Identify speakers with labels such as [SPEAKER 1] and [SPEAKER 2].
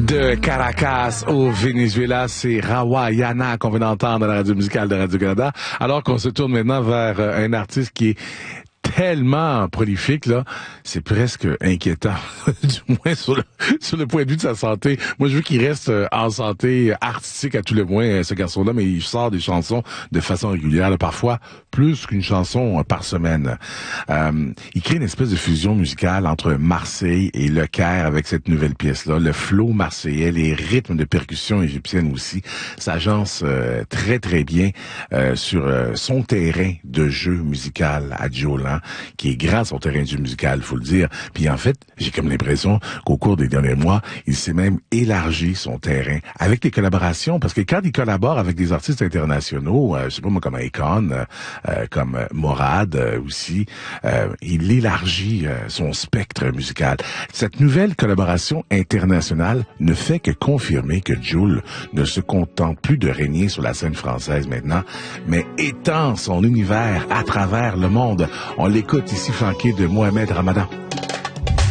[SPEAKER 1] De Caracas au Venezuela, c'est Rawayana qu'on vient d'entendre à la radio musicale de Radio-Canada. Alors qu'on se tourne maintenant vers un artiste qui est tellement prolifique, là, c'est presque inquiétant, du moins sur le point de vue de sa santé. Moi, je veux qu'il reste en santé artistique à tout le moins, ce garçon-là, mais il sort des chansons de façon régulière, là, parfois plus qu'une chanson par semaine. Il crée une espèce de fusion musicale entre Marseille et Le Caire avec cette nouvelle pièce-là. Le flow marseillais, les rythmes de percussion égyptienne aussi, s'agencent très, très bien sur son terrain de jeu musical à Jolan, qui est grand son terrain de jeu musical, faut le dire. Puis en fait, j'ai comme l'impression qu'au cours des derniers mois, il s'est même élargi son terrain avec des collaborations, parce que quand il collabore avec des artistes internationaux, je sais pas moi, comme Akon, comme Morad aussi, il élargit son spectre musical. Cette nouvelle collaboration internationale ne fait que confirmer que Jul ne se contente plus de régner sur la scène française maintenant, mais étend son univers à travers le monde. On l'écoute ici flanqué de Mohamed Ramadan.